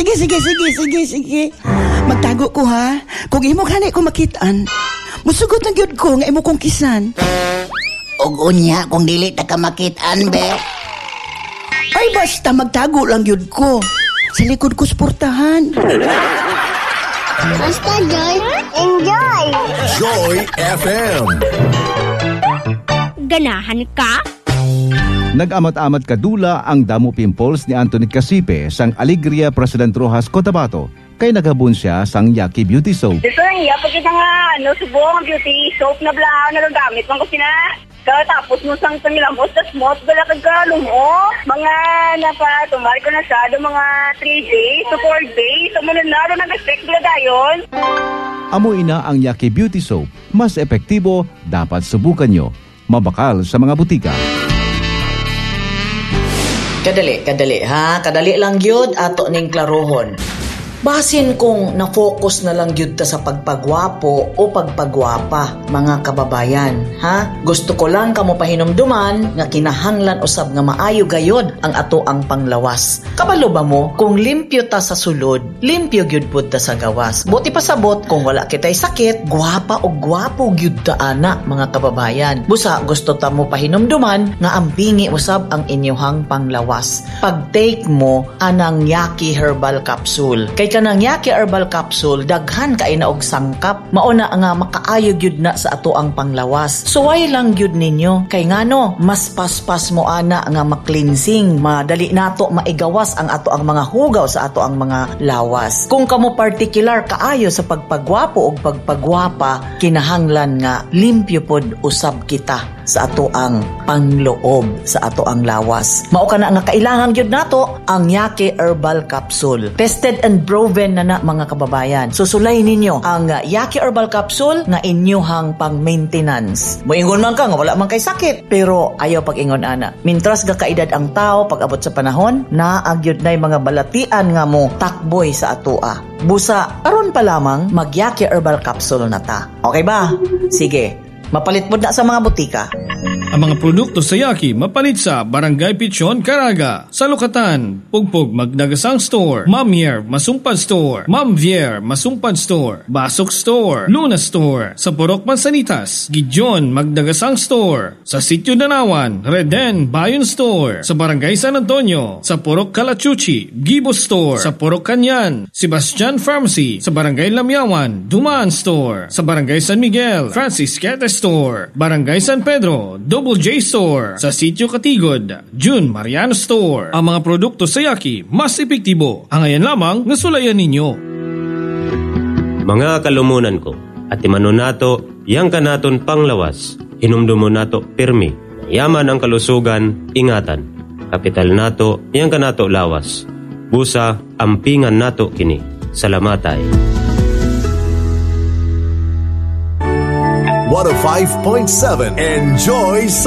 Sige. Magtago ko ha. Kung imo gani ko makitaan, musugot ang gyud ko nga imo kong kisan. Og unya kung dili ta ka makitaan, be. Ay basta magtago lang gyud ko. Sa likod ko suportahan. Basta Joy, enjoy! Joy FM. Ganahan ka? Nag-amat-amat kadula ang damo pimples ni Anthony Casipe sang Alegria President Rojas Cotabato kay nagabun siya sang Yaki Beauty Soap. Dito lang iya, pagkita nga, subong ang beauty soap na blahaw na gamit man ko sina. Tapos mo sang tangilamos, tas mo, balakad ka, lumo. Mga tumari ko na siya, mga 3 days to 4 days. Sumunod na, nag-expect bila dayon. Amoy na ang Yaki Beauty Soap. Mas epektibo, dapat subukan nyo. Mabakal sa mga butika. Kadali ha. Kadali lang yun ato ning klarohon. Basin kung na-focus na lang yun ta sa pagpagwapo o pagpagwapa, mga kababayan, ha? Gusto ko lang kamo pahinumduman nga kinahanglan usab nga maayo gayod ang ato ang panglawas. Kabalo ba mo, kung limpyo ta sa sulod, limpyo gyud pud ta sa gawas. Buti pasabot kung wala kitay sakit, gwapa o gwapo gyud ta ana, mga kababayan. Busa gusto ta mo pahinumduman nga ampingi usab ang inyohang panglawas. Pag-take mo anang Yaki Herbal Capsule. Kay kanang Yaki Herbal Capsule, daghan kay na og sangkap. Mauna nga makaayo gyud na sa ato ang panglawas. Suway lang gyud ninyo. Kay ngano, mas paspas mo ana nga maklinsing. Madali nato maigawas ang ato ang mga hugaw sa ato ang mga lawas. Kung kamo particular kaayo sa pagpagwapo o pagpagwapa, kinahanglan nga limpyo pod usab kita sa ato ang pangloob sa ato ang lawas. Mao kana nga kailangan gyud nato ang Yaki Herbal Capsule. Tested and proven na mga kababayan. Susulay ninyo ang Yaki Herbal Capsule na inyohang pang-maintenance. Moingon man ka nga wala man kay sakit, pero ayaw pag-ingon ana. Mintras ga kaedad ang tao pag abot sa panahon, naagyod nay mga balatian nga mo takboy sa atoa. Busa, aron pa lamang mag Yaki Herbal Capsule na ta. Okay ba? Sige. Mapalit mo na sa mga butika. Ang mga produkto sa Yaki mapalit sa Barangay Pichon, Caraga, Salukatan, Pugpug, Magdagasang Store, Ma'am Yer, Masumpad Store, Ma'am Vier, Masumpad Store, Basok Store, Luna Store, sa Purok Mansanitas, Gijon, Magdagasang Store, sa Sitio Danawan, Reden, Bayon Store, sa Barangay San Antonio, sa Purok Calachuchi, Gibo Store, sa Purok Kanyan, Sebastian Pharmacy, sa Barangay Lamyawan, Dumaan Store, sa Barangay San Miguel, Francis Quete Store, Barangay San Pedro, Double J Store, sa Sitio Katigod, June Mariano Store. Ang mga produkto sa Yaki mas epektibo. Ang ayan lamang nasulayan ninyo. Mga kalumunan ko, at imano nato, yang kanaton panglawas, hinumdumo nato pirmi, yaman ang kalusugan, ingatan. Kapital nato, yang kanato lawas. Busa, ampingan nato kini. Salamatay. 105.7 Enjoy